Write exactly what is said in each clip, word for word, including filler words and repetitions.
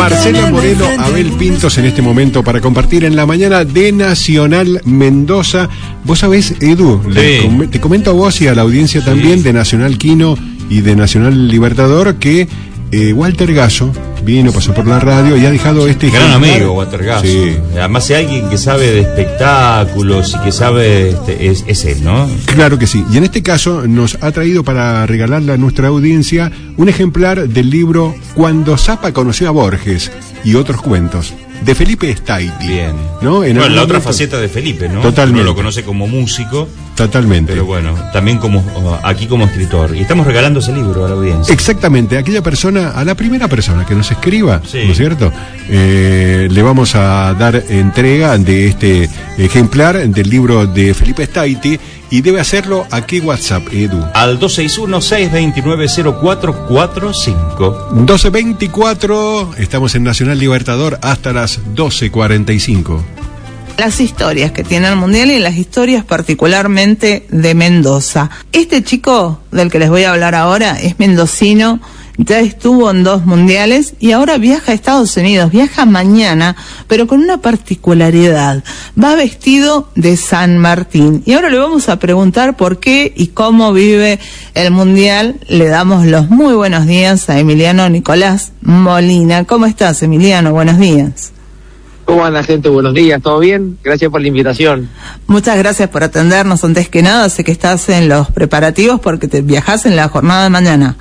Marcela Moreno, Abel Pintos en este momento para compartir en la mañana de Nacional Mendoza. Vos sabés, Edu, sí. le com- te comento a vos y a la audiencia también sí. de Nacional Quino y de Nacional Libertador que eh, Walter Gasso vino, pasó por la radio y ha dejado este gran ejemplar. amigo Walter Gasso. Sí. Además, si hay alguien que sabe de espectáculos y que sabe, este, es, es él, ¿no? Claro que sí. Y en este caso nos ha traído para regalarle a nuestra audiencia un ejemplar del libro Cuando Zappa conoció a Borges y otros cuentos, de Felipe Staiti. Bien. ¿No? En bueno, la otra momento... faceta de Felipe, ¿no? Totalmente. Uno lo conoce como músico. Totalmente. Pero bueno, también como aquí como escritor. Y estamos regalando ese libro a la audiencia. Exactamente. Aquella persona, a la primera persona que nos escriba, sí. ¿no es cierto? Eh, le vamos a dar entrega de este ejemplar del libro de Felipe Staiti. Y debe hacerlo a qué WhatsApp, Edu. Al dos seis uno, seis dos nueve, cero cuatro cuatro cinco. doce veinticuatro, estamos en Nacional Libertador hasta las doce cuarenta y cinco. Las historias que tiene el Mundial y las historias particularmente de Mendoza. Este chico del que les voy a hablar ahora es mendocino, ya estuvo en dos mundiales y ahora viaja a Estados Unidos, viaja mañana, pero con una particularidad, va vestido de San Martín. Y ahora le vamos a preguntar por qué y cómo vive el mundial. Le damos los muy buenos días a Emiliano Nicolás Molina. ¿Cómo estás, Emiliano? Buenos días. ¿Cómo anda, gente? Buenos días, ¿todo bien? Gracias por la invitación. Muchas gracias por atendernos. Antes que nada, sé que estás en los preparativos porque te viajás en la jornada de mañana.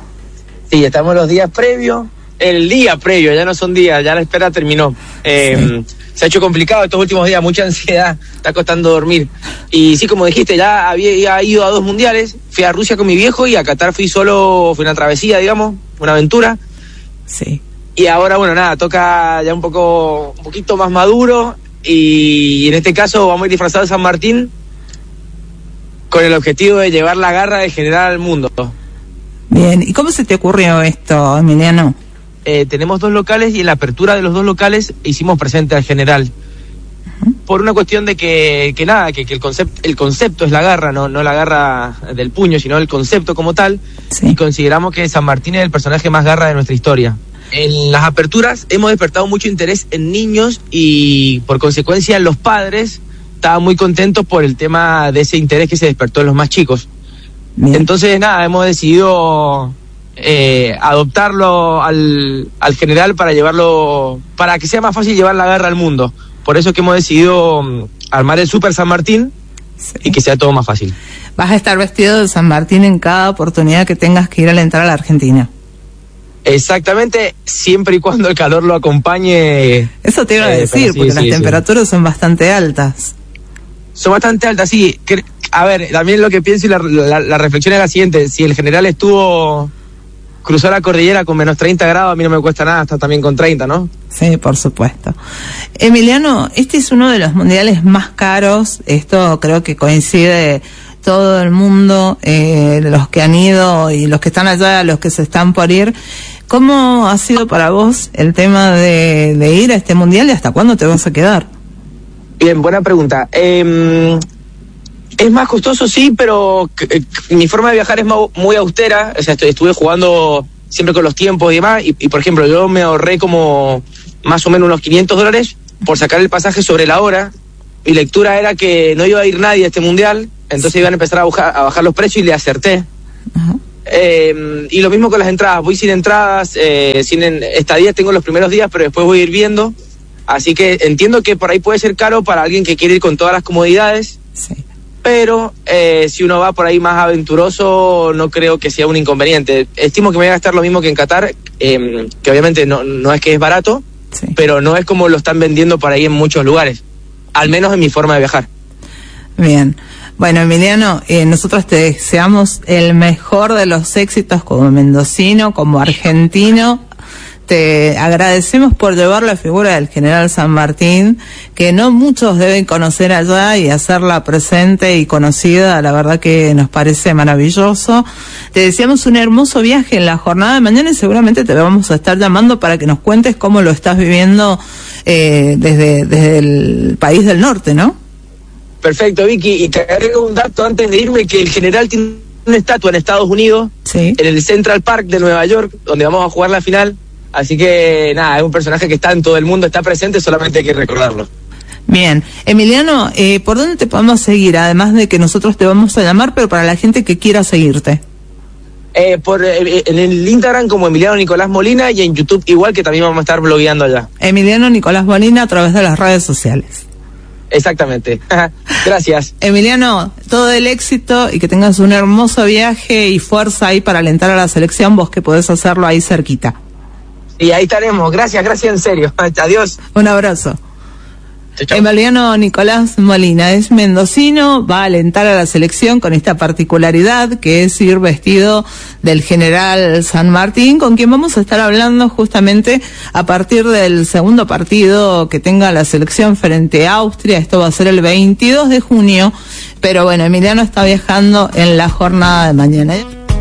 Sí, estamos los días previos, el día previo, ya no son días, ya la espera terminó. Eh, sí. Se ha hecho complicado estos últimos días, mucha ansiedad, está costando dormir. Y sí, como dijiste, ya había ido a dos mundiales, fui a Rusia con mi viejo y a Qatar fui solo, fue una travesía, digamos, una aventura. Sí. Y ahora, bueno, nada, toca ya un poco, un poquito más maduro y en este caso vamos a ir disfrazados de San Martín con el objetivo de llevar la garra de general al mundo. Bien, ¿y cómo se te ocurrió esto, Emiliano? Eh, tenemos dos locales y en la apertura de los dos locales hicimos presente al general. Uh-huh. Por una cuestión de que, que nada, que, que el, concept, el concepto es la garra, no, no la garra del puño, sino el concepto como tal. Sí. Y consideramos que San Martín es el personaje más garra de nuestra historia. En las aperturas hemos despertado mucho interés en niños y por consecuencia los padres estaban muy contentos por el tema de ese interés que se despertó en los más chicos. Bien. Entonces, nada, hemos decidido eh, adoptarlo al, al general para llevarlo, para que sea más fácil llevar la garra al mundo. Por eso es que hemos decidido um, armar el Super San Martín, sí. Y que sea todo más fácil. Vas a estar vestido de San Martín en cada oportunidad que tengas que ir a la entrada a la Argentina. Exactamente, siempre y cuando el calor lo acompañe. Eso te iba a decir, eh, sí, porque sí, las sí, temperaturas sí. son bastante altas. Son bastante altas, sí. A ver, también lo que pienso y la, la, la reflexión es la siguiente: si el general estuvo, cruzó la cordillera con menos treinta grados, a mí no me cuesta nada, está también con treinta, ¿no? Sí, por supuesto. Emiliano, este es uno de los mundiales más caros, esto creo que coincide todo el mundo, eh, los que han ido y los que están allá, los que se están por ir. ¿Cómo ha sido para vos el tema de, de ir a este mundial y hasta cuándo te vas a quedar? Bien, buena pregunta. Eh, es más costoso, sí, pero eh, mi forma de viajar es muy austera. O sea, estuve jugando siempre con los tiempos y demás. Y, y, por ejemplo, yo me ahorré como más o menos unos quinientos dólares por sacar el pasaje sobre la hora. Mi lectura era que no iba a ir nadie a este mundial, entonces iban a empezar a, bajar, a bajar los precios y le acerté. Uh-huh. Eh, y lo mismo con las entradas, voy sin entradas, eh, sin en, estadías tengo los primeros días, pero después voy a ir viendo. Así que entiendo que por ahí puede ser caro para alguien que quiere ir con todas las comodidades, sí. Pero eh, si uno va por ahí más aventuroso, no creo que sea un inconveniente. Estimo que me voy a gastar lo mismo que en Qatar, eh, que obviamente no, no es que es barato, sí. Pero no es como lo están vendiendo por ahí en muchos lugares, al menos en mi forma de viajar. Bien. Bueno, Emiliano, eh, nosotros te deseamos el mejor de los éxitos como mendocino, como argentino. Te agradecemos por llevar la figura del general San Martín, que no muchos deben conocer allá, y hacerla presente y conocida, la verdad que nos parece maravilloso. Te deseamos un hermoso viaje en la jornada de mañana y seguramente te vamos a estar llamando para que nos cuentes cómo lo estás viviendo eh, desde, desde el país del norte, ¿no? Perfecto, Vicky, y te agrego un dato antes de irme, que el general tiene una estatua en Estados Unidos, sí. En el Central Park de Nueva York, donde vamos a jugar la final. Así que nada, es un personaje que está en todo el mundo, está presente, solamente hay que recordarlo. Bien, Emiliano, eh, ¿por dónde te podemos seguir? Además de que nosotros te vamos a llamar, pero para la gente que quiera seguirte. Eh, por eh, en el Instagram como Emiliano Nicolás Molina y en YouTube igual, que también vamos a estar blogueando allá. Emiliano Nicolás Molina a través de las redes sociales. Exactamente. Gracias. Emiliano, todo el éxito y que tengas un hermoso viaje y fuerza ahí para alentar a la selección, vos que podés hacerlo ahí cerquita. Y ahí estaremos. Gracias, gracias en serio. Adiós. Un abrazo. Emiliano Nicolás Molina es mendocino, va a alentar a la selección con esta particularidad que es ir vestido del general San Martín, con quien vamos a estar hablando justamente a partir del segundo partido que tenga la selección frente a Austria. Esto va a ser el veintidós de junio, pero bueno, Emiliano está viajando en la jornada de mañana.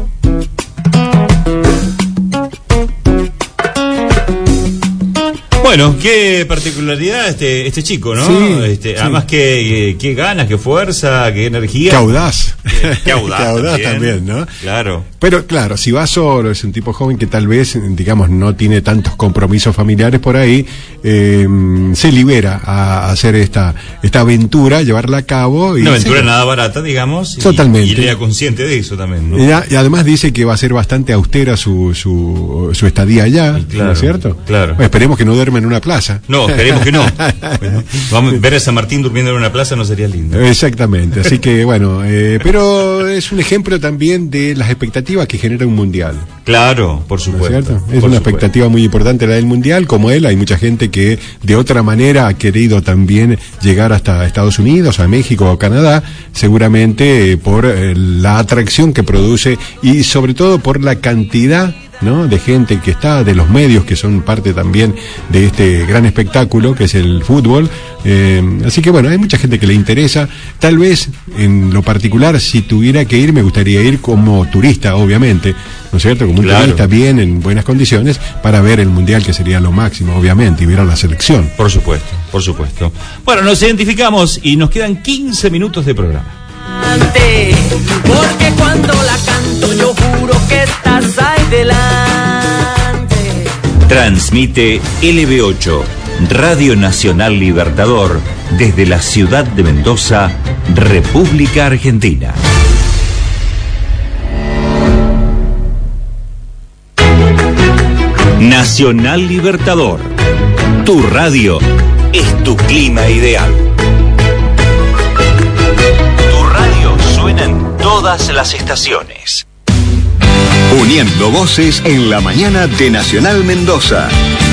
Bueno, qué particularidad este este chico, ¿no? Sí, este, sí. Además, qué, qué ganas, qué fuerza, qué energía. Qué audaz. Qué, qué audaz, Qué audaz también, también, ¿no? Claro. Pero claro, si va solo, es un tipo joven que tal vez, digamos, no tiene tantos compromisos familiares por ahí, eh, se libera a hacer esta esta aventura, llevarla a cabo. Y Una aventura se... nada barata, digamos. Y, Totalmente. Y era consciente de eso también, ¿no? Y, a- y además dice que va a ser bastante austera su su, su estadía allá, Claro, ¿no es cierto? claro. Bueno, esperemos que no duerma en una plaza. No, esperemos que no. Bueno, vamos a ver a San Martín durmiendo en una plaza no sería lindo. Exactamente, así que bueno, eh, pero es un ejemplo también de las expectativas que genera un mundial. Claro, por ¿No es supuesto. cierto? Es por una supuesto. expectativa muy importante la del mundial, como él, hay mucha gente que de otra manera ha querido también llegar hasta Estados Unidos, a México o Canadá, seguramente eh, por eh, la atracción que produce y sobre todo por la cantidad, ¿no?, de gente que está, de los medios que son parte también de este gran espectáculo que es el fútbol. Eh, así que bueno, hay mucha gente que le interesa. Tal vez en lo particular, si tuviera que ir, me gustaría ir como turista, obviamente, ¿no es cierto? Como un Claro. turista bien, en buenas condiciones, para ver el mundial, que sería lo máximo, obviamente, y ver a la selección. Por supuesto, por supuesto. Bueno, nos identificamos y nos quedan quince minutos de programa. Porque cuando la canto yo juro que estás ahí delante. Transmite L B ocho, Radio Nacional Libertador, desde la ciudad de Mendoza, República Argentina. Nacional Libertador, tu radio es tu clima ideal. Tu radio suena en todas las estaciones. Uniendo voces en la mañana de Nacional Mendoza.